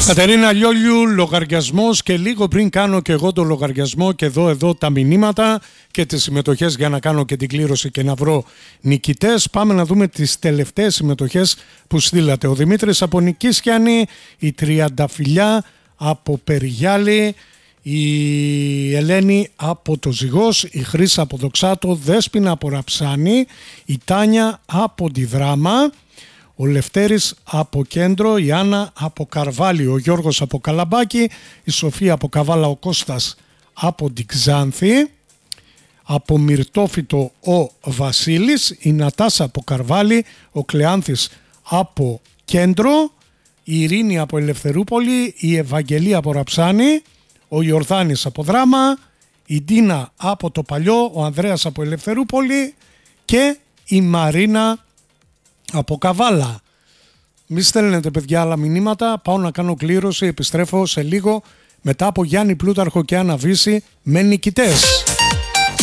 Κατερίνα Λιόλιου, λογαριασμός, και λίγο πριν κάνω και εγώ το λογαριασμό και εδώ τα μηνύματα και τις συμμετοχές για να κάνω και την κλήρωση και να βρω νικητές. Πάμε να δούμε τις τελευταίες συμμετοχές που στείλατε. Ο Δημήτρης από Νικήσιανη, η Τριανταφυλιά από Περιγιάλη, η Ελένη από το Ζυγός, η Χρύσα από Δοξάτο, Δέσποινα από Ραψάνη, η Τάνια από τη Δράμα, ο Λευτέρης από Κέντρο, η Άννα από Καρβάλι, ο Γιώργος από Καλαμπάκι, η Σοφία από Καβάλα, ο Κώστας από την Ξάνθη, από Μυρτόφυτο ο Βασίλης, η Νατάσα από Καρβάλι, ο Κλεάνθης από Κέντρο, η Ειρήνη από Ελευθερούπολη, η Ευαγγελία από Ραψάνη, ο Ιορδάνης από Δράμα, η Ντίνα από το Παλιό, ο Ανδρέας από Ελευθερούπολη και η Μαρίνα από Καβάλα. Μη στέλνετε παιδιά άλλα μηνύματα, πάω να κάνω κλήρωση, επιστρέφω σε λίγο μετά από Γιάννη Πλούταρχο και Άννα Βύση με νικητές.